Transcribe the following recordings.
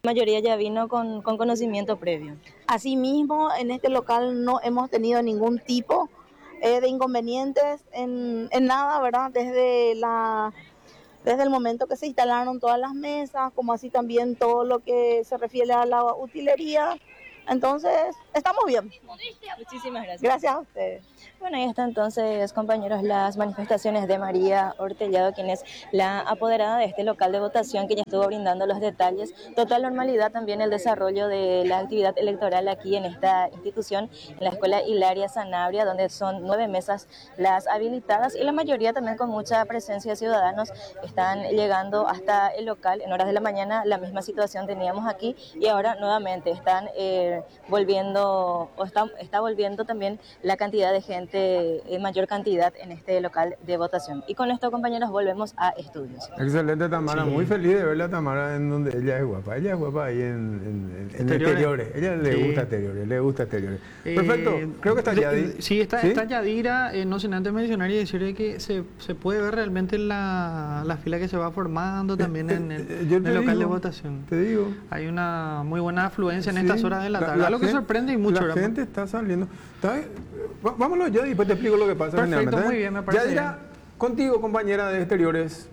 La mayoría ya vino con conocimiento previo. Asimismo, en este local no hemos tenido ningún tipo de inconvenientes en nada, ¿verdad? Desde el momento que se instalaron todas las mesas, como así también todo lo que se refiere a la utilería. Entonces, estamos bien. Muchísimas gracias. Gracias a ustedes. Bueno, ahí está entonces, compañeros, las manifestaciones de María Hortellado, quien es la apoderada de este local de votación, que ya estuvo brindando los detalles. Total normalidad también el desarrollo de la actividad electoral aquí en esta institución, en la Escuela Hilaria Sanabria, donde son 9 mesas las habilitadas y la mayoría también con mucha presencia de ciudadanos están llegando hasta el local en horas de la mañana. La misma situación teníamos aquí y ahora nuevamente están volviendo, o está volviendo también la cantidad de gente, mayor cantidad en este local de votación. Y con esto, compañeros, volvemos a estudios. Excelente, Tamara. Sí. Muy feliz de verla, Tamara, en donde ella es guapa. Ella es guapa ahí en exteriores. Ella le gusta exteriores, le gusta exteriores. Perfecto. Creo que está Yadi. Sí, está Yadira. No sin antes mencionar y decirle que se puede ver realmente la fila que se va formando también en el local de votación. Te digo. Hay una muy buena afluencia en estas horas de la tarde. Algo que sorprende y mucho. La gente está saliendo. Vámonos ya y después te explico lo que pasa. Perfecto, muy bien, me parece Yadira, contigo, compañera de exteriores.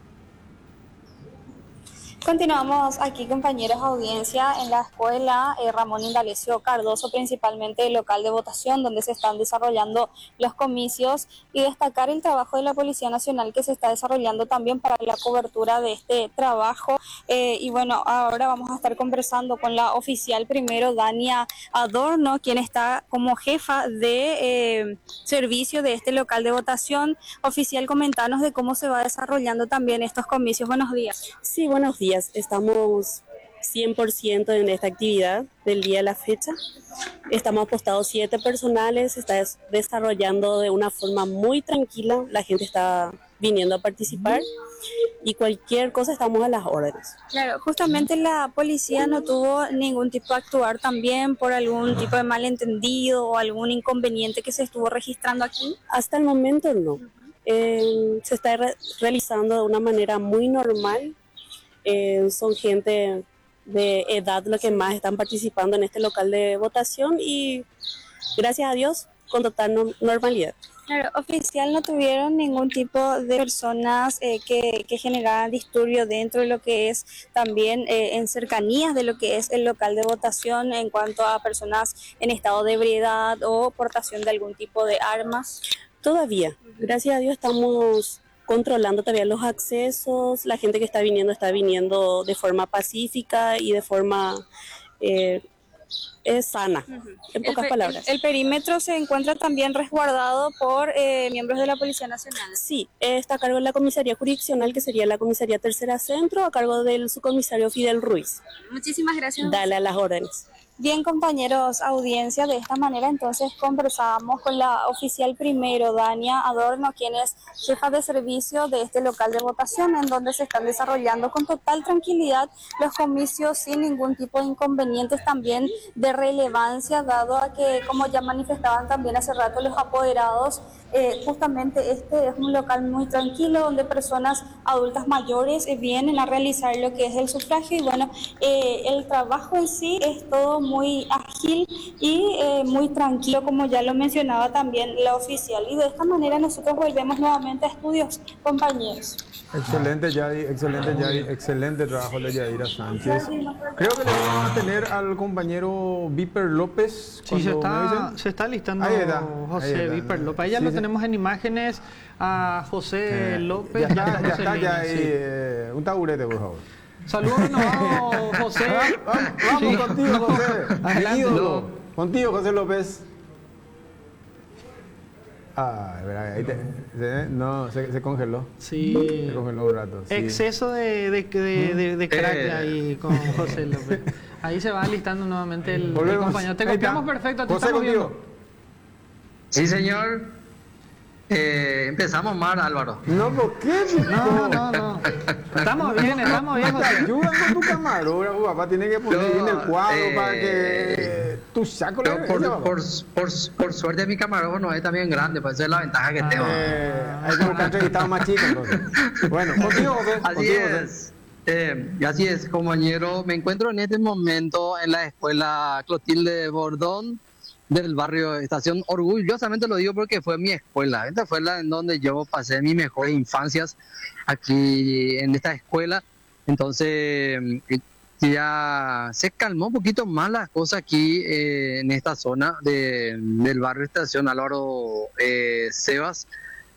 Continuamos aquí, compañeros, audiencia en la escuela Ramón Indalecio Cardoso, principalmente el local de votación donde se están desarrollando los comicios, y destacar el trabajo de la Policía Nacional que se está desarrollando también para la cobertura de este trabajo. Y bueno, ahora vamos a estar conversando con la oficial primero, Dania Adorno, quien está como jefa de servicio de este local de votación. Oficial, comentanos de cómo se va desarrollando también estos comicios. Buenos días. Sí, buenos días. Estamos 100% en esta actividad del día de la fecha. Estamos apostados 7 personales, se está desarrollando de una forma muy tranquila, la gente está viniendo a participar y cualquier cosa estamos a las órdenes. Claro, justamente la policía no tuvo ningún tipo de actuar también por algún tipo de malentendido o algún inconveniente que se estuvo registrando aquí. Hasta el momento no. Se está realizando de una manera muy normal. Son gente de edad los que más están participando en este local de votación y gracias a Dios con total normalidad. Claro, oficial, no tuvieron ningún tipo de personas que generaran disturbio dentro de lo que es también en cercanías de lo que es el local de votación en cuanto a personas en estado de ebriedad o portación de algún tipo de armas. Todavía, gracias a Dios estamos controlando todavía los accesos, la gente que está viniendo de forma pacífica y de forma sana, en pocas palabras. ¿El perímetro se encuentra también resguardado por miembros de la Policía Nacional? Sí, está a cargo de la comisaría jurisdiccional, que sería la comisaría Tercera Centro, a cargo del subcomisario Fidel Ruiz. Muchísimas gracias. Dale a las órdenes. Bien, compañeros, audiencia, de esta manera entonces conversábamos con la oficial primero, Dania Adorno, quien es jefa de servicio de este local de votación, en donde se están desarrollando con total tranquilidad los comicios sin ningún tipo de inconvenientes también de relevancia, dado a que, como ya manifestaban también hace rato los apoderados, justamente este es un local muy tranquilo donde personas adultas mayores vienen a realizar lo que es el sufragio y bueno, el trabajo en sí es todo muy ágil y muy tranquilo, como ya lo mencionaba también la oficial, y de esta manera nosotros volvemos nuevamente a estudios, compañeros. Excelente, Yadi, excelente trabajo de Yadira Sánchez. Creo que le vamos a tener al compañero Viper López. Sí, se está listando José Viper López. Ahí ya lo tenemos en imágenes a José López. Ya está ahí. Un taburete, por favor. Saludos, José. Vamos contigo, José. Adelante. Contigo, José López. Se congeló. Sí. Se congeló un rato. Sí. Exceso de crack ahí con José López. Ahí se va alistando nuevamente el compañero. Te copiamos perfecto, te estamos viendo. Sí, señor. Empezamos mal, Álvaro. No, ¿por qué? No. Estamos bien, José. Ayuda con tu camarógrafo, papá. Tiene que poner bien el cuadro para que tu saco le por suerte mi camarógrafo no es también grande, pues esa es la ventaja que tengo. Hay que buscar entrevistados más chicos, entonces. Bueno, contigo, José. Así es. Así es, compañero. Me encuentro en este momento en la escuela Clotilde Bordón del barrio Estación. Orgullosamente lo digo porque fue mi escuela. Esta fue la en donde yo pasé mis mejores infancias aquí en esta escuela. Entonces ya se calmó un poquito más las cosas aquí en esta zona del barrio Estación Álvaro Sebas.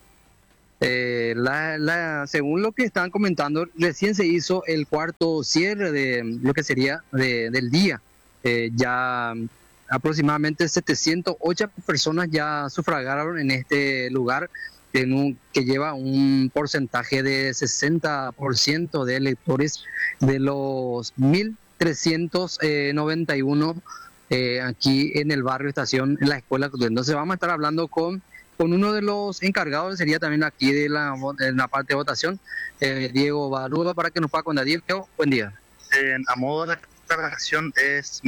Según lo que están comentando, recién se hizo el cuarto cierre de lo que sería del día. Ya aproximadamente 708 personas ya sufragaron en este lugar, que lleva un porcentaje de 60% de electores de los 1.391 aquí en el barrio Estación, en la escuela. Entonces vamos a estar hablando con uno de los encargados, sería también aquí en la parte de votación, Diego Barúa, para que nos pueda contar. Diego, buen día. A modo de aclaración, es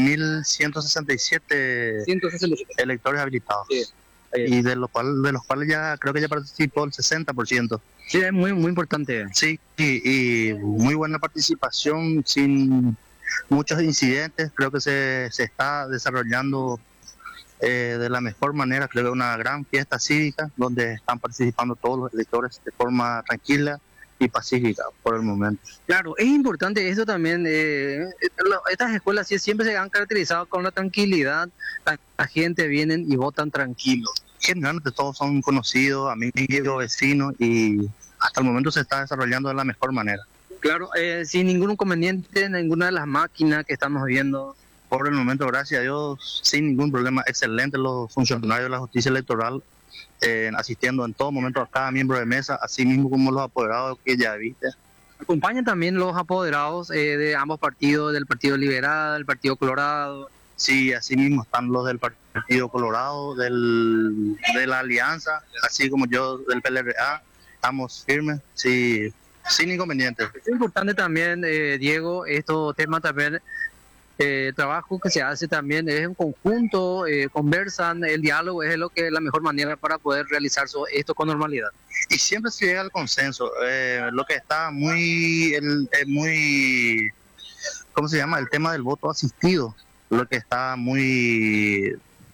1.167 electores habilitados. Sí. Y de los cuales ya creo que ya participó el 60%. Sí, es muy, muy importante. Sí, y muy buena participación, sin muchos incidentes. Creo que se está desarrollando de la mejor manera. Creo que es una gran fiesta cívica donde están participando todos los electores de forma tranquila y pacífica por el momento. Claro, es importante eso también. Estas escuelas sí siempre se han caracterizado con la tranquilidad. La gente viene y votan tranquilos. Generalmente todos son conocidos, amigos, vecinos, y hasta el momento se está desarrollando de la mejor manera. Claro, sin ningún inconveniente en ninguna de las máquinas que estamos viendo. Por el momento, gracias a Dios, sin ningún problema. Excelente los funcionarios de la justicia electoral asistiendo en todo momento a cada miembro de mesa, así mismo como los apoderados que ya viste. Acompañan también los apoderados de ambos partidos, del Partido Liberal, del Partido Colorado. Sí, así mismo están los del Partido Colorado, de la Alianza, así como yo del PLRA. Estamos firmes, sí, sin inconvenientes. Es importante también, Diego, estos temas también. Trabajo que se hace también es en conjunto, conversan, el diálogo es la mejor manera para poder realizar esto con normalidad. Y siempre se llega al consenso. Lo que está muy, ¿cómo se llama? El tema del voto asistido, lo que está muy,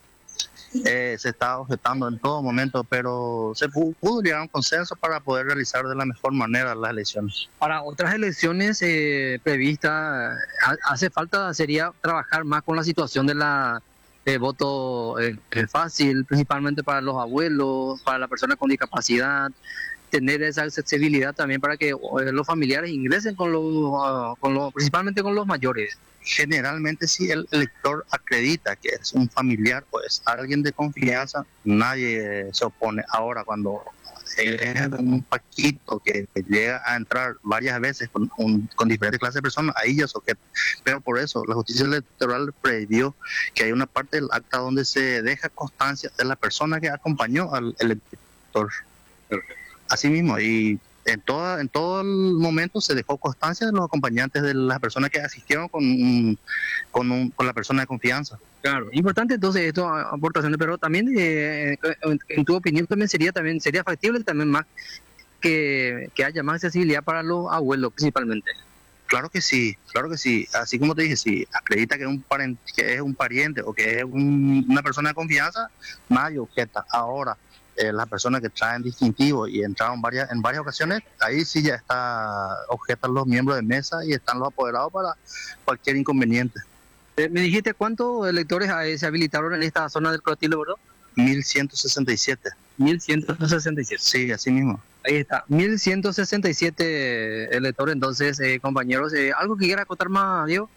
se está objetando en todo momento, pero se pudo llegar a un consenso para poder realizar de la mejor manera las elecciones. Para otras elecciones previstas, sería trabajar más con la situación de la voto fácil, principalmente para los abuelos, para las personas con discapacidad, tener esa accesibilidad también para que los familiares ingresen principalmente con los mayores. Generalmente si el elector acredita que es un familiar o es alguien de confianza, nadie se opone. Ahora, cuando es un paquito que llega a entrar varias veces con diferentes clases de personas, ahí ya se objeta. Pero por eso la justicia electoral previó que hay una parte del acta donde se deja constancia de la persona que acompañó al elector. Así mismo, y en todo el momento se dejó constancia de los acompañantes de las personas que asistieron con la persona de confianza. Claro, importante entonces esto, aportaciones, pero también en tu opinión sería factible también más que haya más accesibilidad para los abuelos principalmente. Claro que sí, así como te dije, si acredita que es un pariente o que es una persona de confianza, nadie objeta. Ahora, las personas que traen distintivos y entraron en varias ocasiones, ahí sí ya objetan los miembros de mesa y están los apoderados para cualquier inconveniente. ¿Me dijiste cuántos electores se habilitaron en esta zona del Clotilde Bordón? 1.167. 1.167. Sí, así mismo. Ahí está, 1.167 electores. Entonces, compañeros, ¿algo que quiera acotar más, Diego?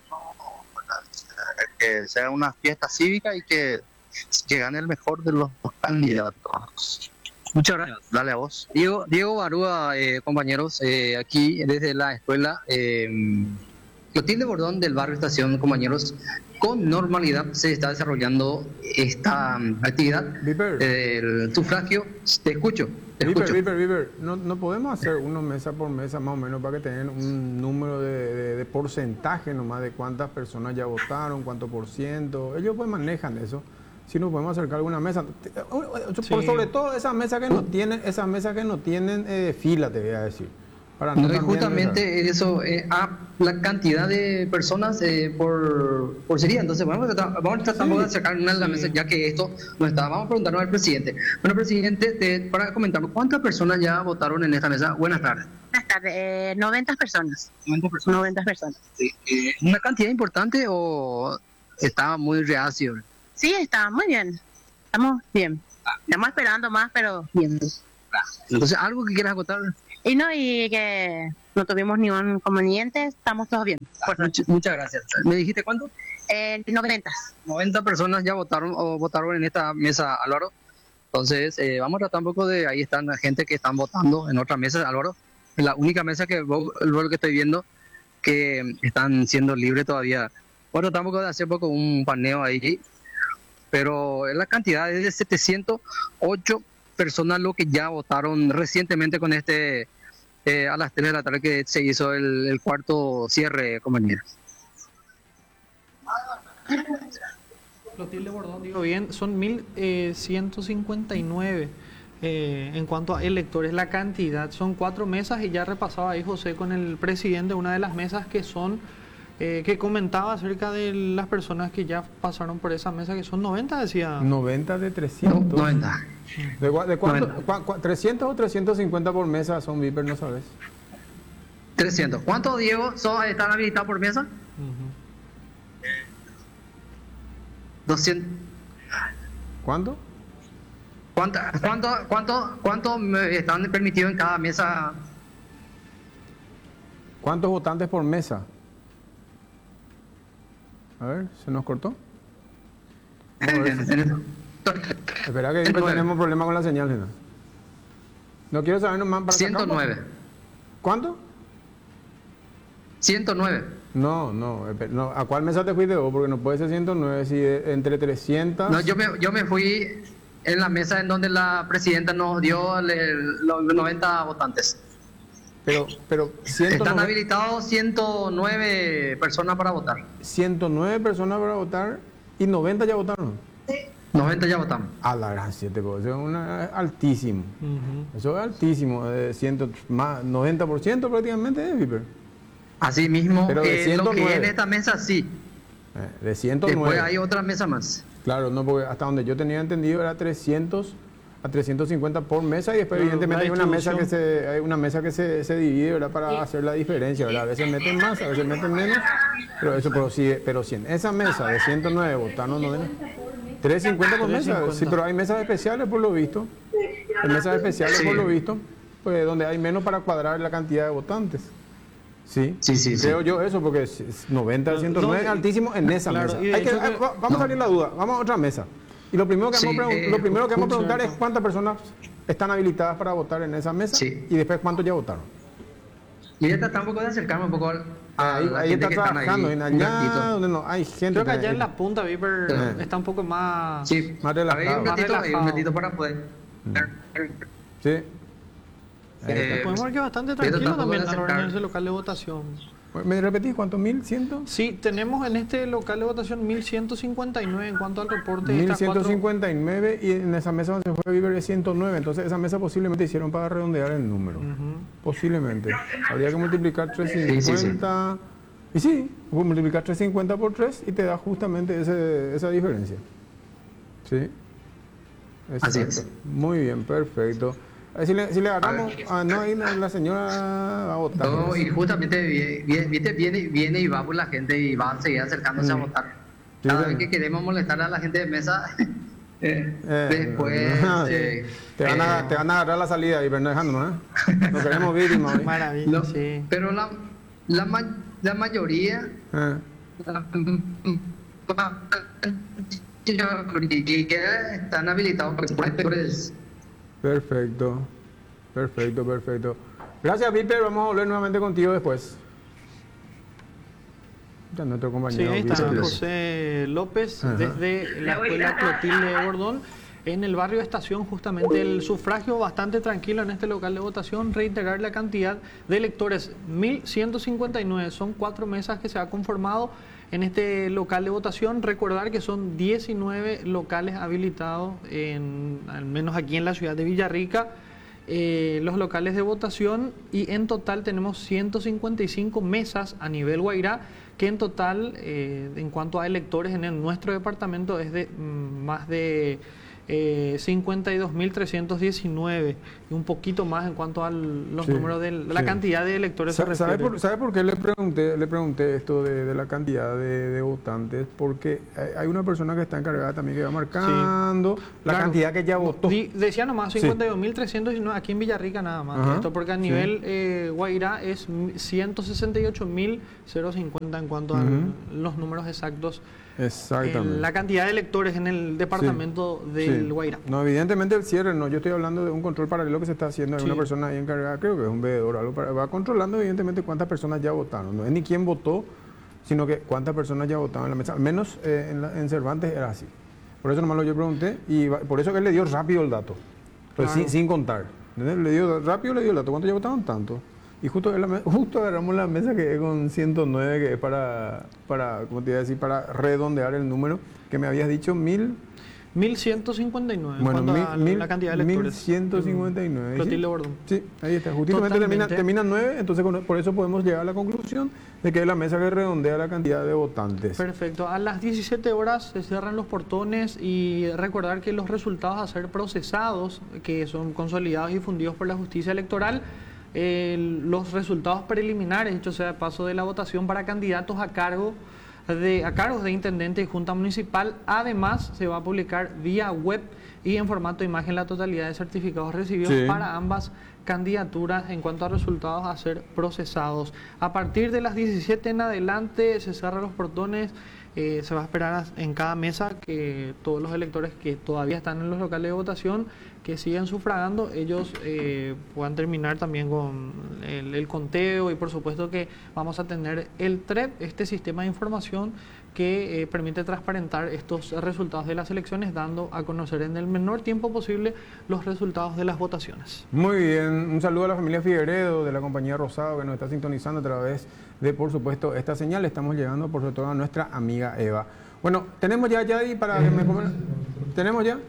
Que sea una fiesta cívica y que gane el mejor de los candidatos. Muchas gracias. Dale a vos. Diego Barúa, compañeros, aquí desde la escuela Clotilde Bordón del barrio Estación, compañeros, con normalidad se está desarrollando esta actividad. El sufragio, te escucho. Viper, no podemos hacer uno mesa por mesa más o menos para que tengan un número de porcentaje nomás de cuántas personas ya votaron, cuánto por ciento. Ellos pues manejan eso. Si nos podemos acercar a alguna mesa, sobre todo esa mesa que no tienen fila, te voy a decir. Para No, y también justamente eso, la cantidad de personas por sería. Entonces, vamos a tratar de acercar una de las mesas, ya que esto no está. Vamos a preguntarnos al presidente. Bueno, presidente, para comentarnos, ¿cuántas personas ya votaron en esta mesa? Buenas tardes. Buenas tardes, 90 personas. 90 personas. 90 personas. Sí. ¿Una cantidad importante o estaba muy reacio? Sí, está muy bien. Estamos bien. Estamos esperando más, pero bien. Entonces, ¿algo que quieras acotar? Y que no tuvimos ningún inconveniente, estamos todos bien. Muchas gracias. ¿Me dijiste cuánto? 90. 90 personas ya votaron en esta mesa, Álvaro. Entonces, vamos a tratar un poco de... Ahí están la gente que están votando en otra mesa, Álvaro. Es la única mesa que lo que estoy viendo que están siendo libres todavía. Voy a tratar un poco de hacer un paneo ahí. Pero la cantidad es de 708 personas lo que ya votaron recientemente con a las 3 de la tarde que se hizo el cuarto cierre, compañero. Clotilde Bordón, digo bien, son 1.159 en cuanto a electores. La cantidad son 4 mesas y ya repasaba ahí José con el presidente una de las mesas que son... que comentaba acerca de las personas que ya pasaron por esa mesa, que son 90, decía. 90 de 300. 90. ¿De cuánto? 300 o 350 por mesa son Viper, no sabes? 300. ¿Cuántos, Diego, están habilitados por mesa? 200. ¿Cuánto? ¿Cuánto están permitidos en cada mesa? ¿Cuántos votantes por mesa? A ver, ¿se nos cortó? Espera que tenemos problemas con la señal, ¿no? No quiero saber nomás para 109. ¿Cuánto? 109. No. ¿A cuál mesa te fuiste vos? Porque no puede ser 109, si entre 300... No, yo me fui en la mesa en donde la presidenta nos dio los 90 votantes. Pero 109, están habilitados 109 personas para votar. 109 personas para votar y 90 ya votaron. 90 ya votamos. A la gran 7, eso es altísimo. Eso es altísimo, 90% prácticamente es Viper. Así mismo, pero de 109. lo que en esta mesa sí. De 109. Después hay otra mesa más. Claro, no, porque hasta donde yo tenía entendido era 300 a 350 por mesa y después evidentemente hay una mesa que se divide, ¿verdad? Para hacer la diferencia, ¿verdad? A veces meten más, a veces meten menos, pero si en esa mesa de 109 votaron 90, 350 por mesa, sí, pero hay mesas especiales por lo visto, pues donde hay menos para cuadrar la cantidad de votantes. Sí, creo yo eso, porque 90 a 109 es altísimo en esa mesa. Vamos a salir la duda, vamos a otra mesa. Y lo primero que vamos a preguntar es cuántas personas están habilitadas para votar en esa mesa y después cuántos ya votaron. Y esta está un poco de acercarme un poco ahí está trabajando, en allá donde no hay gente. Creo que allá en la punta Viper está un poco más... Sí, más relajado. Hay un ratito para poder... Sí. Podemos ver que bastante tranquilo también en ese local de votación. ¿Me repetís cuánto? ¿1100? Sí, tenemos en este local de votación 1159 en cuanto al reporte. 1159 y en esa mesa donde se fue Viver es 109. Entonces esa mesa posiblemente hicieron para redondear el número. Posiblemente. Habría que multiplicar 350. Y sí, multiplicar 350 por 3 y te da justamente esa diferencia. Sí. Así es. Muy bien, perfecto. Si le agarramos, no, ahí la señora va a votar. No, y justamente viene y va por la gente y va a seguir acercándose a votar. Cada vez que queremos molestar a la gente de mesa, después... te van a agarrar la salida y dejándonos, No queremos víctimas hoy. Maravilla, sí. Pero la mayoría... están habilitados por actores. Perfecto. Gracias, Viper. Vamos a volver nuevamente contigo después. Ya nuestro compañero. Sí, ahí está José López desde la escuela Clotilde Bordón en el barrio Estación, justamente el sufragio bastante tranquilo en este local de votación. Reiterar la cantidad de electores, 1159, son 4 mesas que se ha conformado en este local de votación. Recordar que son 19 locales habilitados, al menos aquí en la ciudad de Villarrica, los locales de votación y en total tenemos 155 mesas a nivel Guairá, que en total, en cuanto a electores en nuestro departamento, es de más de 52.319 y un poquito más en cuanto a los números de la cantidad de electores. ¿Sabe por qué le pregunté esto de la cantidad de votantes? Porque hay una persona que está encargada también que va marcando la cantidad que ya votó. Decía nomás 52.319 aquí en Villarrica nada más. Esto porque a nivel Guairá es 168.050 en cuanto a los números exactos. Exactamente. La cantidad de electores en el departamento del Guairá. No, evidentemente el cierre, no, yo estoy hablando de un control paralelo que se está haciendo. Hay una persona ahí encargada, creo que es un veedor o algo, va controlando evidentemente cuántas personas ya votaron. No es ni quién votó, sino que cuántas personas ya votaron en la mesa. Al menos en Cervantes era así. Por eso nomás lo yo pregunté y por eso que él le dio rápido el dato, pues sin contar. ¿Entendés? Le dio el dato. ¿Cuántos ya votaron? Tanto. Y justo agarramos la mesa que es con 109, que es para ¿cómo te iba a decir? Para redondear el número que me habías dicho, 1159. Bueno, la cantidad de electores. 1159. Clotilde Bordón. Sí, ahí está. Justamente termina 9, entonces por eso podemos llegar a la conclusión de que es la mesa que redondea la cantidad de votantes. Perfecto. A las 17 horas se cierran los portones y recordar que los resultados a ser procesados, que son consolidados y difundidos por la justicia electoral, los resultados preliminares, hecho sea de paso, de la votación para candidatos a cargos de intendente y junta municipal. Además, se va a publicar vía web y en formato de imagen la totalidad de certificados recibidos para ambas candidaturas en cuanto a resultados a ser procesados. A partir de las 17 en adelante se cierran los portones. Se va a esperar en cada mesa que todos los electores que todavía están en los locales de votación, que siguen sufragando, ellos puedan terminar también con el conteo, y por supuesto que vamos a tener el TREP, este sistema de información que permite transparentar estos resultados de las elecciones, dando a conocer en el menor tiempo posible los resultados de las votaciones. Muy bien, un saludo a la familia Figueredo de la compañía Rosado que nos está sintonizando a través de, por supuesto, esta señal. Estamos llegando por sobre todo a nuestra amiga Eva. Bueno, tenemos ya Yadi para que me comen. Tenemos ya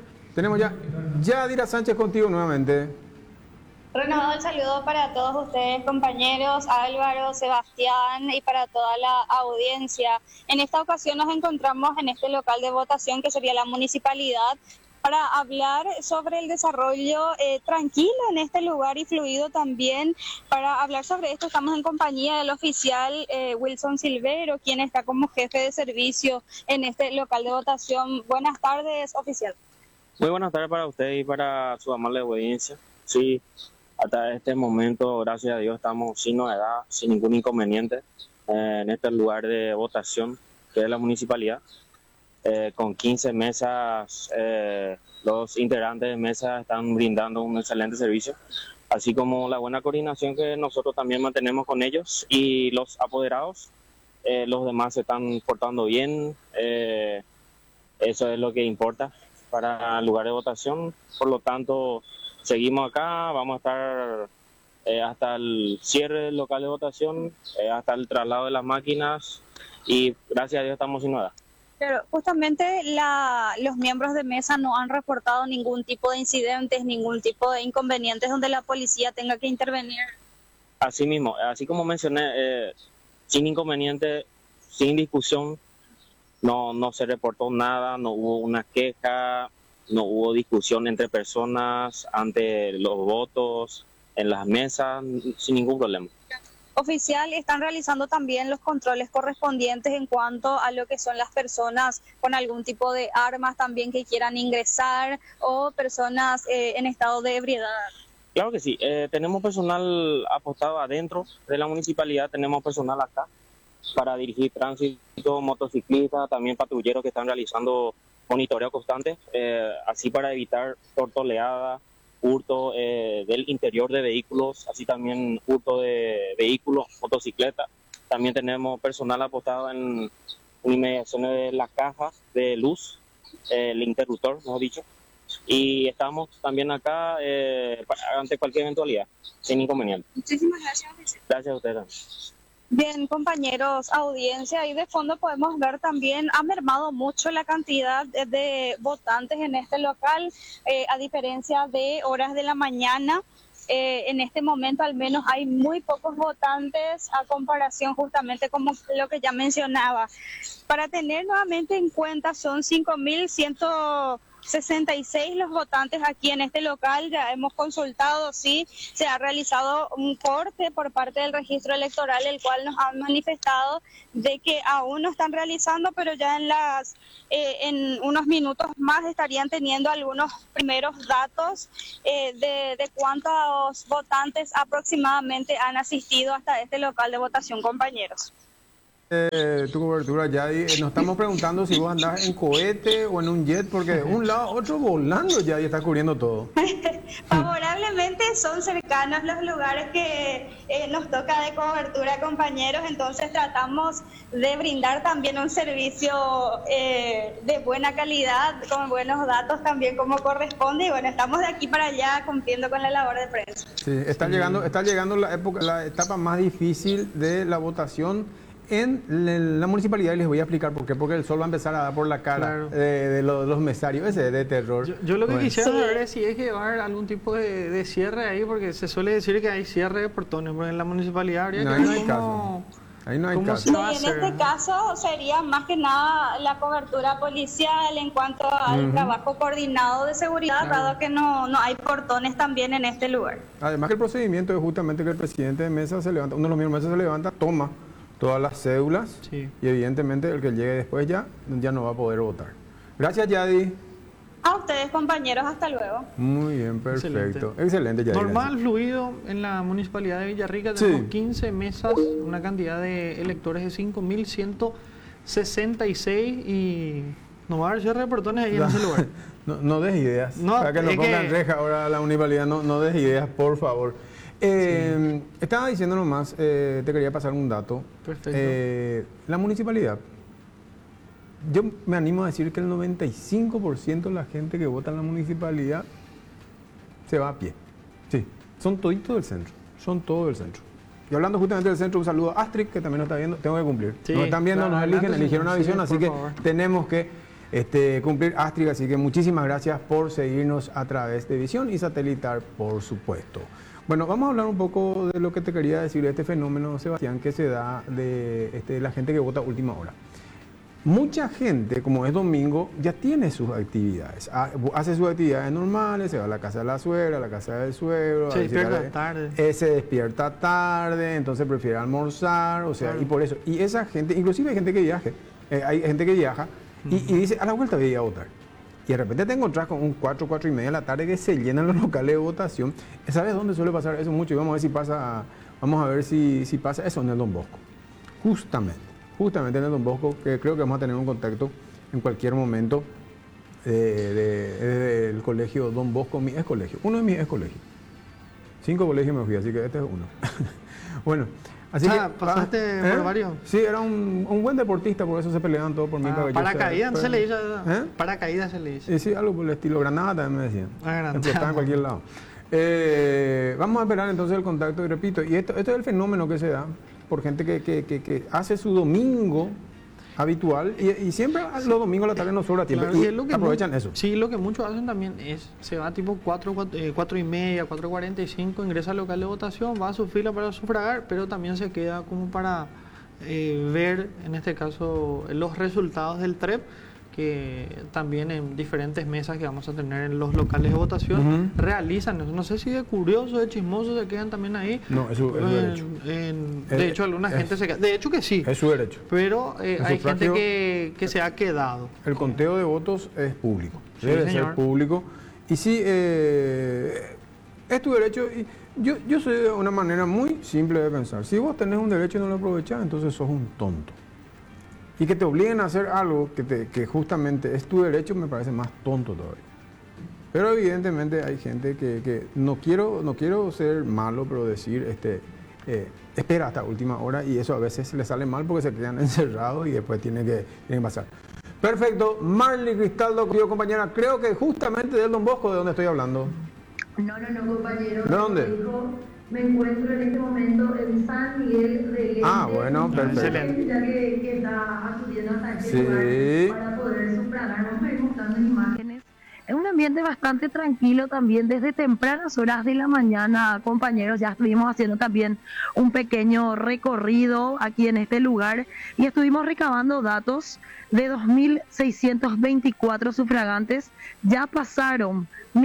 Yadira Sánchez contigo nuevamente. Renovado el saludo para todos ustedes, compañeros, Álvaro, Sebastián, y para toda la audiencia. En esta ocasión nos encontramos en este local de votación que sería la municipalidad, para hablar sobre el desarrollo tranquilo en este lugar y fluido también. Para hablar sobre esto estamos en compañía del oficial Wilson Silvero, quien está como jefe de servicio en este local de votación. Buenas tardes, oficial. Muy buenas tardes para usted y para su amable audiencia. Sí, hasta este momento, gracias a Dios, estamos sin novedad, sin ningún inconveniente en este lugar de votación que es la municipalidad. Con 15 mesas, los integrantes de mesa están brindando un excelente servicio, así como la buena coordinación que nosotros también mantenemos con ellos y los apoderados. Los demás se están portando bien, eso es lo que importa para el lugar de votación. Por lo tanto, seguimos acá, vamos a estar hasta el cierre del local de votación, hasta el traslado de las máquinas, y gracias a Dios estamos sin novedad. Pero justamente los miembros de mesa no han reportado ningún tipo de incidentes, ningún tipo de inconvenientes donde la policía tenga que intervenir. Así mismo, así como mencioné, sin inconveniente, sin discusión, no se reportó nada, no hubo una queja, no hubo discusión entre personas ante los votos, en las mesas, sin ningún problema. Oficial, están realizando también los controles correspondientes en cuanto a lo que son las personas con algún tipo de armas también que quieran ingresar, o personas en estado de ebriedad. Claro que sí, tenemos personal apostado adentro de la municipalidad, tenemos personal acá para dirigir tránsito, motociclistas, también patrulleros que están realizando monitoreo constante, así para evitar tortoleada, hurto del interior de vehículos, así también hurto de vehículos, motocicletas. También tenemos personal apostado en inmediaciones de las cajas de luz, el interruptor, mejor dicho. Y estamos también acá ante cualquier eventualidad, sin inconveniente. Muchísimas gracias, oficial. Gracias a ustedes. Bien, compañeros, audiencia, y de fondo podemos ver también ha mermado mucho la cantidad de votantes en este local, a diferencia de horas de la mañana. en este momento al menos hay muy pocos votantes a comparación justamente como lo que ya mencionaba. Para tener nuevamente en cuenta, son 5.166 los votantes aquí en este local. Ya hemos consultado, sí, se ha realizado un corte por parte del registro electoral, el cual nos han manifestado de que aún no están realizando, pero ya en unos minutos más estarían teniendo algunos primeros datos de cuántos votantes aproximadamente han asistido hasta este local de votación, compañeros. Tu cobertura, Yadi, nos estamos preguntando si vos andás en cohete o en un jet, porque de un lado a otro volando, Yadi está cubriendo todo. Favorablemente son cercanos los lugares que nos toca de cobertura, compañeros, entonces tratamos de brindar también un servicio de buena calidad, con buenos datos también como corresponde, y bueno, estamos de aquí para allá cumpliendo con la labor de prensa. Sí, está llegando la etapa más difícil de la votación en la municipalidad, y les voy a explicar por qué. Porque el sol va a empezar a dar por la cara, claro, de los mesarios, ese de terror. Yo lo que quisiera saber es si hay que llevar algún tipo de cierre ahí, porque se suele decir que hay cierre de portones, pero en la municipalidad habría que ver cómo... Ahí no hay caso. Sí, en este caso sería más que nada la cobertura policial en cuanto al trabajo coordinado de seguridad, claro, dado que no hay portones también en este lugar. Además que el procedimiento es justamente que el presidente de mesa se levanta, uno de los miembros de mesa se levanta, toma todas las cédulas, sí, y evidentemente el que llegue después ya no va a poder votar. Gracias, Yadi. A ustedes, compañeros, hasta luego. Muy bien, perfecto. Excelente, Yadi. Normal, fluido. En la municipalidad de Villarrica tenemos 15 mesas, una cantidad de electores de 5.166 y no va a haber cierre de portones ahí en ese lugar. No des ideas. Para que nos pongan reja ahora a la municipalidad, no des ideas, por favor. Estaba diciendo nomás, te quería pasar un dato. Perfecto. La municipalidad, yo me animo a decir que el 95% de la gente que vota en la municipalidad se va a pie. Sí, son toditos del centro, son todos del centro. Y hablando justamente del centro, un saludo a Astrid, que también nos está viendo, tengo que cumplir. Sí, nos están viendo, claro, eligieron una visión, así que favor, tenemos que cumplir, Astrid, así que muchísimas gracias por seguirnos a través de Visión y Satelital, por supuesto. Bueno, vamos a hablar un poco de lo que te quería decir, de este fenómeno, Sebastián, que se da de la gente que vota a última hora. Mucha gente, como es domingo, ya tiene sus actividades, hace sus actividades normales, se va a la casa de la suegra, a la casa del suegro, se despierta tarde. Se despierta tarde, entonces prefiere almorzar, o sea, claro, y por eso. Y esa gente, inclusive hay gente que hay gente que viaja y dice, a la vuelta voy a ir a votar. Y de repente te encontrás con un 4 y media de la tarde que se llenan los locales de votación. ¿Sabes dónde suele pasar eso mucho? Y vamos a ver si pasa eso en el Don Bosco. Justamente en el Don Bosco, que creo que vamos a tener un contacto en cualquier momento desde el colegio Don Bosco, mi ex colegio, uno de mis ex colegios. 5 colegios me fui, así que este es uno. Bueno, así que pasaste por varios. Sí, era un buen deportista, por eso se peleaban todos por mí. Paracaídas se le dice. Paracaídas se le dice. Sí, algo por el estilo. Granada también me decían. Estaba en cualquier lado. Vamos a esperar entonces el contacto, y repito, y esto es el fenómeno que se da por gente que hace su domingo habitual y siempre los domingos a la tarde no sobra tiempo, claro, y lo que aprovechan eso. Sí, lo que muchos hacen también es, se va tipo 4 y media, 4:45, ingresa al local de votación, va a su fila para sufragar, pero también se queda como para ver, en este caso, los resultados del TREP, que también en diferentes mesas que vamos a tener en los locales de votación realizan eso. No sé si de curiosos, de chismosos se quedan también ahí. No, eso es su derecho. De hecho, alguna gente se queda. De hecho que sí. Es su derecho. Pero hay gente que se ha quedado. El conteo de votos es público. Debe ser público. Y sí, es tu derecho. Y yo soy de una manera muy simple de pensar. Si vos tenés un derecho y no lo aprovechás, entonces sos un tonto. Y que te obliguen a hacer algo que justamente es tu derecho, me parece más tonto todavía. Pero evidentemente hay gente que no quiero ser malo, pero decir, espera hasta última hora, y eso a veces le sale mal porque se quedan encerrados y después tiene que pasar. Perfecto. Marley Cristaldo, querido compañera, creo que justamente del Don Bosco, ¿de dónde estoy hablando? No, compañero. ¿De dónde? Me encuentro en este momento en San Miguel de Allende. Bueno, perfecto. Ya que está acudiendo hasta este lugar para poder sufragar. Vamos a ir mostrando imágenes Es un ambiente bastante tranquilo también desde tempranas horas de la mañana, compañeros. Ya estuvimos haciendo también un pequeño recorrido aquí en este lugar y estuvimos recabando datos de 2.624 sufragantes. Ya pasaron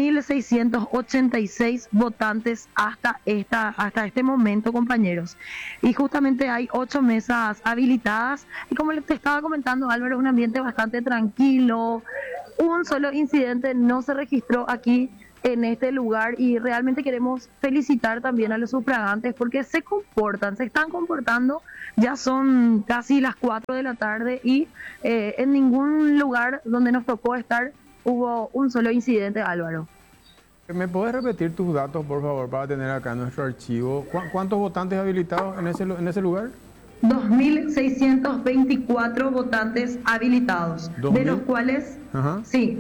1.686 votantes hasta este momento, compañeros. Y justamente hay 8 mesas habilitadas y como te estaba comentando, Álvaro, es un ambiente bastante tranquilo. Un solo incidente no se registró aquí en este lugar y realmente queremos felicitar también a los sufragantes porque se están comportando. Ya son casi las 4 de la tarde y en ningún lugar donde nos tocó estar hubo un solo incidente, Álvaro. ¿Me puedes repetir tus datos, por favor, para tener acá nuestro archivo? ¿Cuántos votantes habilitados en ese lugar? 2.624 votantes habilitados, de los cuales, sí,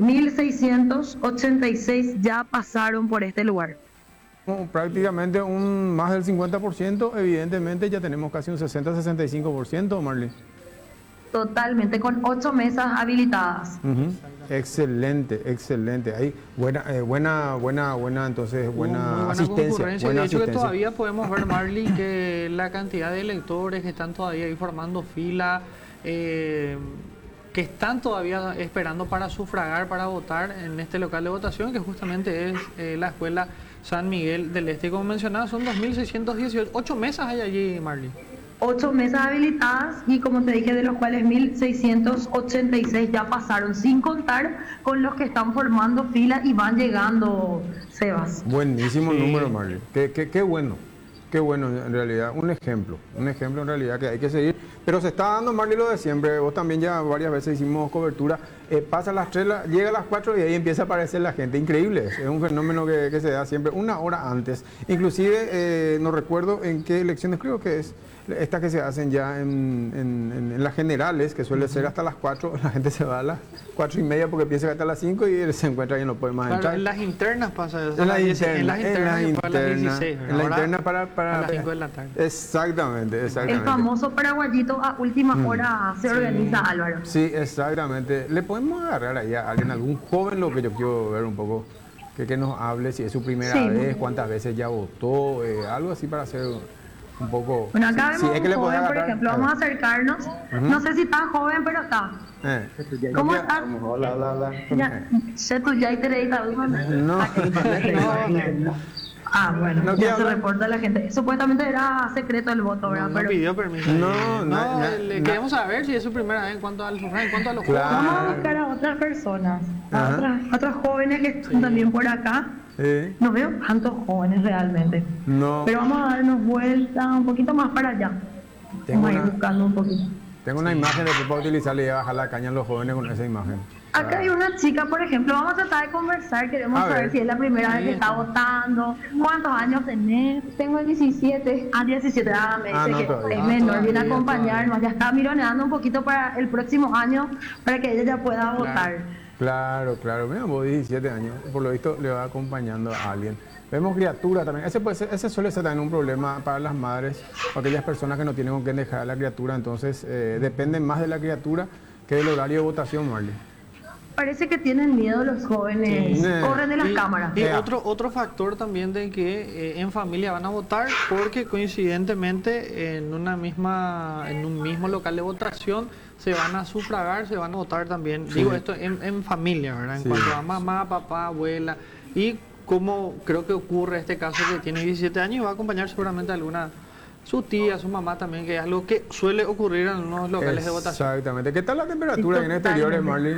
1.686 ya pasaron por este lugar. Prácticamente más del 50%, evidentemente ya tenemos casi un 60-65%, Marley. Totalmente, con 8 mesas habilitadas. Excelente, excelente. Hay buena entonces buena asistencia. De hecho, que todavía podemos ver, Marley, que la cantidad de electores que están todavía ahí formando fila, que están todavía esperando para sufragar, para votar en este local de votación, que justamente es la Escuela San Miguel del Este. Como mencionaba, son 2.618. 8 mesas hay allí, Marley. 8 mesas habilitadas y como te dije, de los cuales 1.686 ya pasaron, sin contar con los que están formando fila y van llegando, Sebas. Buenísimo número, Marley. Qué bueno en realidad. Un ejemplo en realidad que hay que seguir. Pero se está dando, Marley, lo de siempre. Vos también ya varias veces hicimos cobertura. Pasa las 3, llega a las 4 y ahí empieza a aparecer la gente. Increíble. Es un fenómeno que se da siempre una hora antes. Inclusive, no recuerdo en qué elecciones, creo que es estas que se hacen ya en las generales, que suele ser hasta las 4, la gente se va a las 4:30 porque piensa que hasta las 5 y se encuentra y no puede más entrar. En las internas pasa eso. En las internas para a las 5 de la tarde. Exactamente. El famoso paraguayito a última hora se organiza, Álvaro. Sí, exactamente. ¿Le podemos agarrar ahí a alguien, algún joven, lo que yo quiero ver un poco, que nos hable si es su primera vez, cuántas veces ya votó, algo así para hacer un poco... Bueno, acá vemos un joven, por ejemplo, vamos a acercarnos. No sé si está joven, pero está. ¿Cómo estás? Hola. No. Bueno, ya se reporta a la gente. Supuestamente era secreto el voto, ¿verdad? No pidió permiso. Queremos saber si es su primera vez en cuanto al sufragio, en cuanto a los jóvenes. Vamos a buscar a otras personas, a otros jóvenes que están también por acá. No veo tantos jóvenes realmente. Pero vamos a darnos vuelta un poquito más para allá. Vamos a ir buscando un poquito. Tengo una imagen después para utilizarle y bajar la caña a los jóvenes con esa imagen. Acá hay una chica, por ejemplo, vamos a tratar de conversar, queremos saber si es la primera vez que está votando. ¿Cuántos años tenés? Tengo 17. 17, me dice que es menor, viene a acompañarnos, ya está mironeando un poquito para el próximo año, para que ella ya pueda votar. Claro, mira, vos 17 años, por lo visto le va acompañando a alguien. Vemos criatura también, ese suele ser también un problema para las madres, o aquellas personas que no tienen con quién dejar a la criatura, entonces dependen más de la criatura que del horario de votación, Marley. Parece que tienen miedo los jóvenes, corren de las cámaras. Y otro factor también de que en familia van a votar porque coincidentemente en un mismo local de votación se van a sufragar, se van a votar también. Digo esto en familia, ¿verdad? En cuanto a mamá, papá, abuela. Y como creo que ocurre este caso que tiene 17 años y va a acompañar seguramente a alguna... su tía, su mamá también, que es algo que suele ocurrir en unos locales de votación. Exactamente. ¿Qué tal la temperatura ahí en exteriores, Marley?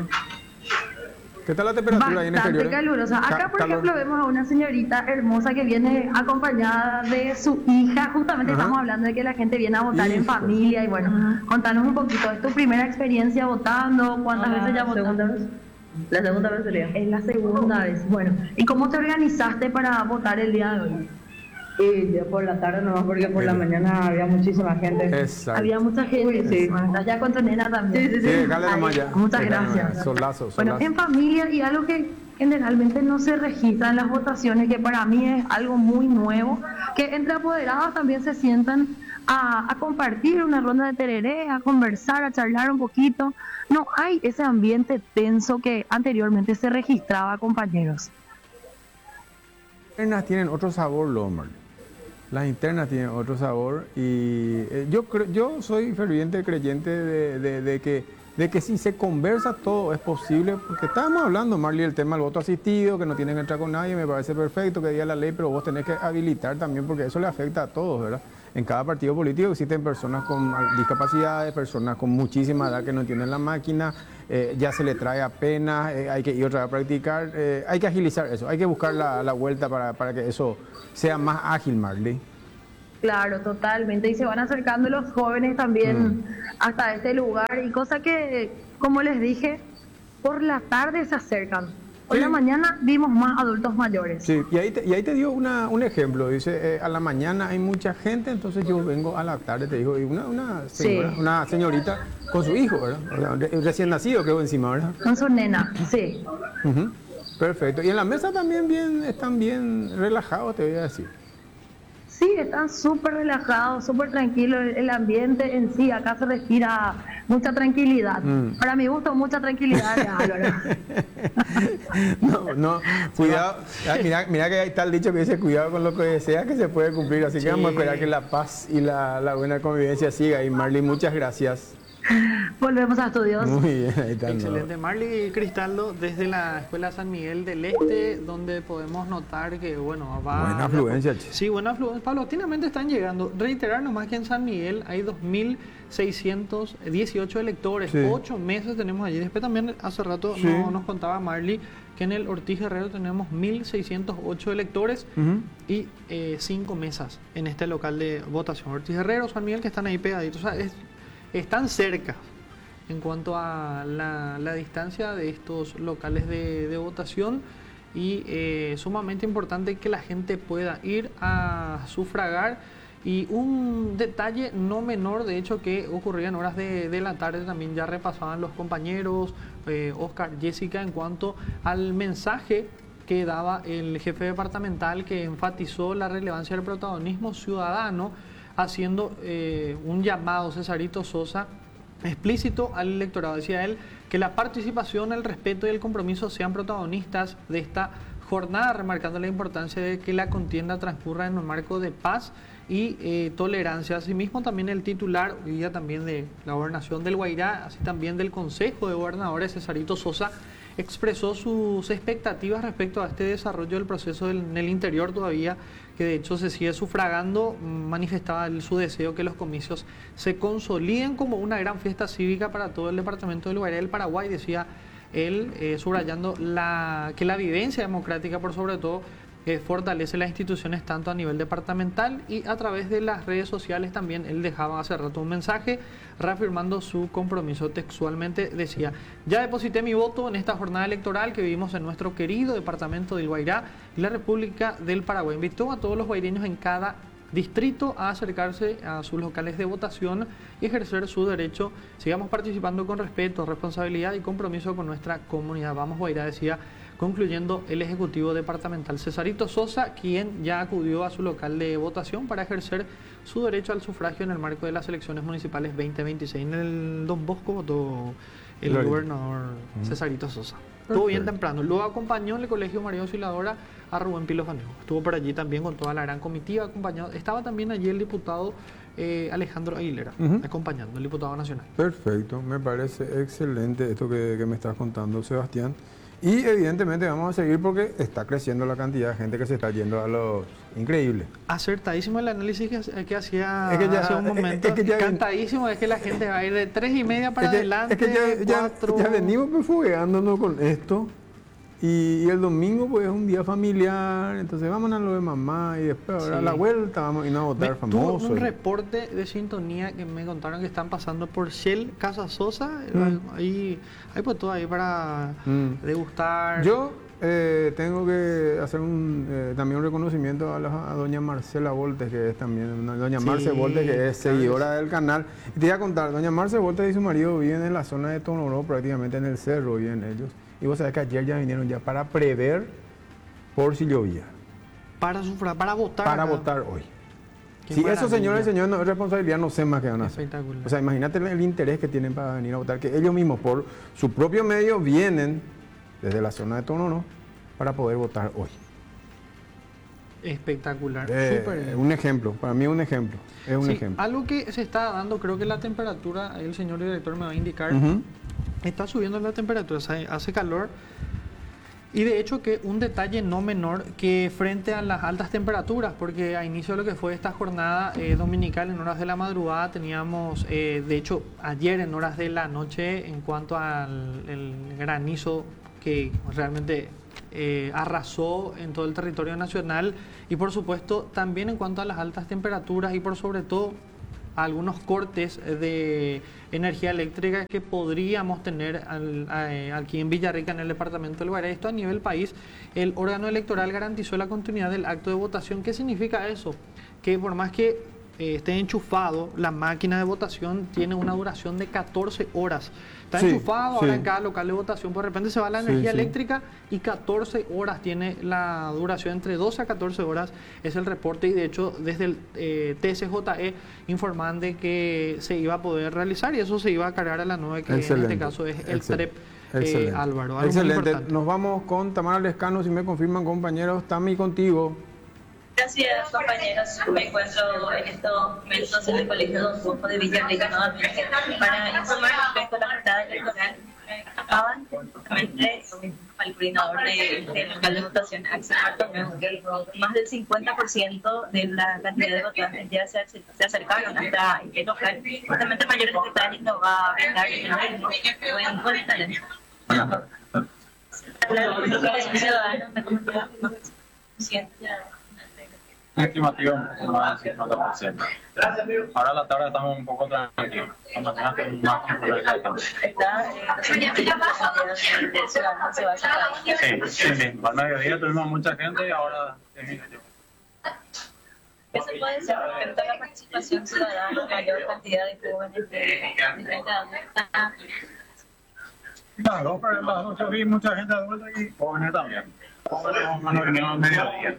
¿Qué tal la temperatura ahí en exteriores? Bastante calurosa. Acá, por ejemplo, vemos a una señorita hermosa que viene acompañada de su hija. Justamente estamos hablando de que la gente viene a votar en familia. Y bueno, contanos un poquito. ¿Es tu primera experiencia votando? ¿Cuántas veces ya votaste? La segunda vez sería. Es la segunda vez. Bueno, ¿y cómo te organizaste para votar el día de hoy? Y yo por la tarde nomás, porque por la mañana había muchísima gente. Exacto. Había mucha gente. Sí. Bueno, estás ya con tu nena también. Sí, dale nomás ya. Muchas gracias. Solazo. Bueno, en familia, y algo que generalmente no se registra en las votaciones, que para mí es algo muy nuevo, que entre apoderados también se sientan a compartir una ronda de tereré, a conversar, a charlar un poquito. No hay ese ambiente tenso que anteriormente se registraba, compañeros. Las internas tienen otro sabor, Lomar. Las internas tienen otro sabor y yo soy ferviente creyente de que si se conversa todo es posible, porque estábamos hablando, Marley, el tema del voto asistido, que no tienen que entrar con nadie, me parece perfecto que diga la ley, pero vos tenés que habilitar también, porque eso le afecta a todos, ¿verdad? En cada partido político existen personas con discapacidades, personas con muchísima edad que no entienden la máquina, ya se le trae apenas, hay que ir otra vez a practicar, hay que agilizar eso, hay que buscar la vuelta para que eso sea más ágil, Marley. Claro, totalmente. Y se van acercando los jóvenes también hasta este lugar. Y cosa que, como les dije, por la tarde se acercan. Por la mañana vimos más adultos mayores. Sí, y ahí te dio un ejemplo. Dice, a la mañana hay mucha gente, entonces yo vengo a la tarde, te digo, y una señorita con su hijo, ¿verdad? Recién nacido, creo, encima, ¿verdad? Con su nena, sí. Perfecto. Y en la mesa también están bien relajados, te voy a decir. Sí, están súper relajados, súper tranquilos. El ambiente en sí, acá se respira mucha tranquilidad. Para mi gusto, mucha tranquilidad, Álvaro. No, cuidado. Mira que hay tal dicho que dice, cuidado con lo que deseas que se puede cumplir. Así que vamos a esperar que la paz y la buena convivencia siga. Y Marley, muchas gracias. Volvemos a estudios. Muy bien, ahí está. Excelente. Marley Cristaldo, desde la Escuela San Miguel del Este, donde podemos notar que, bueno, va... Buena afluencia, che. Sí, buena afluencia. Paulatinamente están llegando. Reiterar nomás que en San Miguel hay 2.618 electores. Sí. 8 meses tenemos allí. Después también hace rato nos contaba Marley que en el Ortiz Guerrero tenemos 1.608 electores y 5 mesas en este local de votación. Ortiz Guerrero, San Miguel, que están ahí pegaditos. O sea, están cerca en cuanto a la distancia de estos locales de votación y sumamente importante que la gente pueda ir a sufragar. Y un detalle no menor, de hecho, que ocurría en horas de la tarde, también ya repasaban los compañeros Oscar, Jessica, en cuanto al mensaje que daba el jefe departamental, que enfatizó la relevancia del protagonismo ciudadano, haciendo un llamado, Cesarito Sosa, explícito al electorado. Decía él que la participación, el respeto y el compromiso sean protagonistas de esta jornada, remarcando la importancia de que la contienda transcurra en un marco de paz y tolerancia. Asimismo, también el titular, hoy día también de la gobernación del Guairá, así también del Consejo de Gobernadores, Cesarito Sosa, expresó sus expectativas respecto a este desarrollo del proceso en el interior todavía, que de hecho se sigue sufragando. Manifestaba su deseo que los comicios se consoliden como una gran fiesta cívica para todo el departamento del Guairá del Paraguay, decía él, subrayando que la vivencia democrática, por sobre todo, fortalece las instituciones tanto a nivel departamental y a través de las redes sociales. También él dejaba hace rato un mensaje reafirmando su compromiso. Textualmente decía: ya deposité mi voto en esta jornada electoral que vivimos en nuestro querido departamento del Guairá y la República del Paraguay. Invitó a todos los guaireños en cada distrito a acercarse a sus locales de votación y ejercer su derecho. Sigamos participando con respeto, responsabilidad y compromiso con nuestra comunidad. Vamos, Guairá, decía, concluyendo el Ejecutivo Departamental. Cesarito Sosa, quien ya acudió a su local de votación para ejercer su derecho al sufragio en el marco de las elecciones municipales 2026. En el Don Bosco votó el gobernador Cesarito Sosa. Estuvo bien temprano. Luego acompañó en el Colegio María Auxiliadora a Rubén Pilofanejo. Estuvo por allí también con toda la gran comitiva acompañado. Estaba también allí el diputado Alejandro Aguilera, acompañando, el diputado nacional. Perfecto, me parece excelente esto que me estás contando, Sebastián. Y evidentemente vamos a seguir porque está creciendo la cantidad de gente que se está yendo a los... Increíble. Acertadísimo el análisis que hacía hace un momento. Cantadísimo, es que la gente va a ir de 3:30 para adelante. Es que ya venimos fogueándonos con esto. Y el domingo pues es un día familiar, entonces vamos a lo de mamá y después ahora a la vuelta vamos a ir a votar famosos. Tuve un reporte de sintonía que me contaron que están pasando por Shell Casa Sosa, ahí pues todo ahí para degustar. Yo tengo que hacer también un reconocimiento a doña Marcela Voltes, que es también, doña Marce Voltes, que es seguidora del canal. Y te voy a contar, doña Marce Voltes y su marido viven en la zona de Tonoró, prácticamente en el cerro viven ellos. Y vos sabés que ayer ya vinieron ya para prever por si llovía. Para votar. Para votar hoy. Si esos señores y señores no es responsabilidad, no sé más qué van a hacer. Espectacular. O sea, imagínate el interés que tienen para venir a votar, que ellos mismos por su propio medio vienen desde la zona de Tonono para poder votar hoy. Espectacular, súper. Un ejemplo, para mí un ejemplo, es un ejemplo. Algo que se está dando, creo que la temperatura, el señor director me va a indicar, está subiendo la temperatura, hace calor. Y de hecho que un detalle no menor que frente a las altas temperaturas, porque a inicio de lo que fue esta jornada dominical en horas de la madrugada teníamos, de hecho ayer en horas de la noche, en cuanto al el granizo que realmente arrasó en todo el territorio nacional, y por supuesto también en cuanto a las altas temperaturas y por sobre todo algunos cortes de energía eléctrica que podríamos tener aquí en Villarrica, en el departamento del Guairá. Esto a nivel país, el órgano electoral garantizó la continuidad del acto de votación. ¿Qué significa eso? Que por más que esté enchufado, la máquina de votación tiene una duración de 14 horas. Está enchufado, ahora en cada local de votación, por repente se va la energía eléctrica y 14 horas tiene la duración, entre 12 a 14 horas es el reporte, y de hecho desde el TSJE informan de que se iba a poder realizar y eso se iba a cargar a la 9, que en este caso es el TREP. Álvaro, excelente. Nos vamos con Tamara Lescano, si me confirman, compañeros. Tami, contigo. Gracias, compañeros. Me encuentro en estos momentos en el Colegio Don Bosco de Villarrica nuevamente para informar respecto a la jornada electoral. Acaban justamente al coordinador del local de votación, Axel Bartomeu, que más del 50% de la cantidad de votantes ya se acercaron hasta el local. Justamente mayores detalles nos va a brindar el buen talento. La participación ciudadana me comunica estimativa más del 50%. Ahora a la tarde estamos un poco tranquilos. La mañana tenemos más sí, al mediodía tuvimos mucha gente y ahora disminuyó. ¿Qué se puede decir respecto a la participación ciudadana, mayor cantidad de jóvenes de 30 años? Claro, pero en la noche vi mucha gente adulta y jóvenes también. Jóvenes más o menos al mediodía.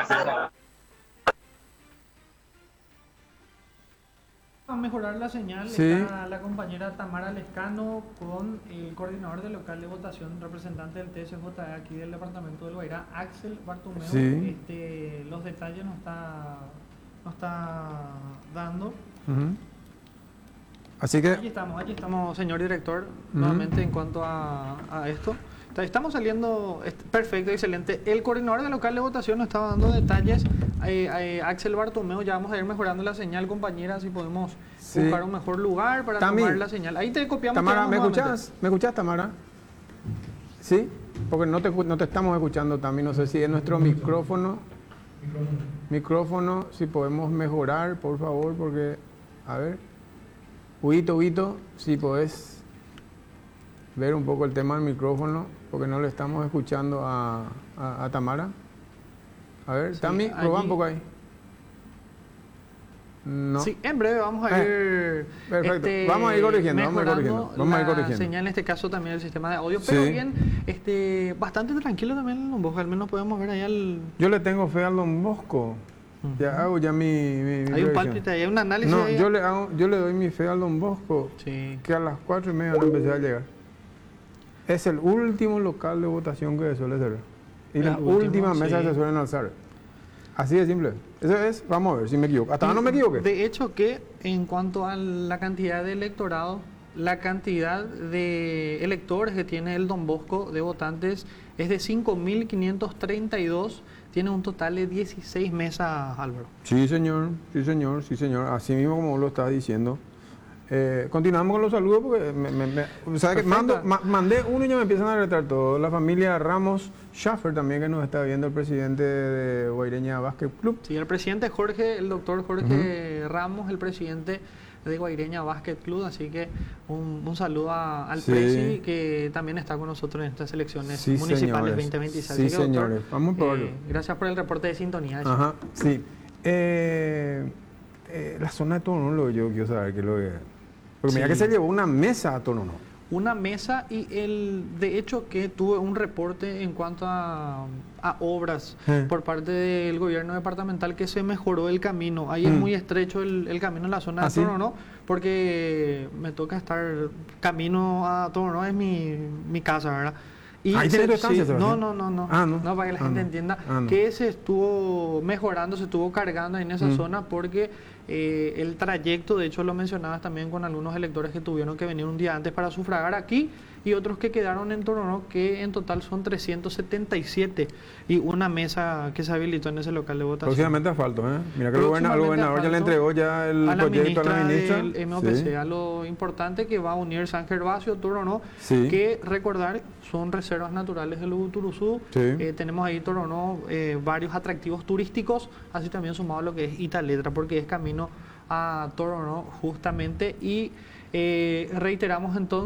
A mejorar la señal está la compañera Tamara Lescano con el coordinador del local de votación, representante del TSJE aquí del departamento del Guairá, Axel Bartomeu. Los detalles nos está dando. Así que Aquí estamos, señor director, nuevamente en cuanto a esto. Estamos saliendo perfecto, excelente. El coordinador del local de votación nos estaba dando detalles. Axel Bartomeu, ya vamos a ir mejorando la señal, compañera, si podemos buscar un mejor lugar para tomar la señal. Ahí te copiamos. Tamara, ¿me escuchás? ¿Me escuchás, Tamara? ¿Sí? Porque no te estamos escuchando también. No sé si es nuestro micrófono. Micrófono, si podemos mejorar, por favor, porque, a ver. Huito, si podés ver un poco el tema del micrófono, porque no le estamos escuchando a Tamara. A ver, Tami, probá un poco ahí. No. Sí, en breve vamos a ir. Perfecto. Vamos a ir corrigiendo. Vamos a ir corrigiendo. Señal en este caso también el sistema de audio, pero bien, bastante tranquilo también el Don Bosco. Al menos podemos ver allá el. Yo le tengo fe al Don Bosco. Ya hago mi hay un pálpito, hay un análisis. No, yo le doy mi fe al Don Bosco, que a las 4:30 no empecé a llegar. Es el último local de votación que se suele hacer. Y las últimas mesas se suelen alzar. Así de simple. Eso es, vamos a ver si me equivoco. Hasta ahora no me equivoqué. De hecho que en cuanto a la cantidad de electorado, la cantidad de electores que tiene el Don Bosco de votantes es de 5.532. Tiene un total de 16 mesas, Álvaro. Sí, señor. Así mismo como lo estás diciendo. Continuamos con los saludos porque ¿sabes que mandé uno y ya me empiezan a retar todo. La familia Ramos Schaffer también, que nos está viendo, el presidente de Guaireña Basket Club. Sí, el presidente Jorge, el doctor Jorge Ramos, el presidente de Guaireña Basket Club, así que un saludo al presi, que también está con nosotros en estas elecciones municipales 2026. Sí, señores, vamos por gracias por el reporte de sintonía. Ajá, sí. La zona de Tonono, yo quiero saber qué es lo que... Porque mira que se llevó una mesa a Tonono. una mesa y de hecho que tuve un reporte en cuanto a obras por parte del gobierno departamental que se mejoró el camino. Ahí es muy estrecho el camino en la zona de Toronó, porque me toca estar camino a Toronó, es mi casa, ¿verdad? Y ¿Ahí tiene distancia? no, para que la gente entienda que se estuvo mejorando, se estuvo cargando en esa zona porque el trayecto, de hecho lo mencionabas también con algunos electores que tuvieron que venir un día antes para sufragar aquí y otros que quedaron en Toronó, que en total son 377 y una mesa que se habilitó en ese local de votación. Próximamente asfalto, ¿eh? Mira que el gobernador ya le entregó ya el proyecto a la ministra del MOPC, a lo importante que va a unir San Gervasio, Toronó, que recordar son reservas naturales del Uturuzú. Tenemos ahí Toronó varios atractivos turísticos, así también sumado a lo que es Italetra, porque es camino a Toronó justamente, y reiteramos entonces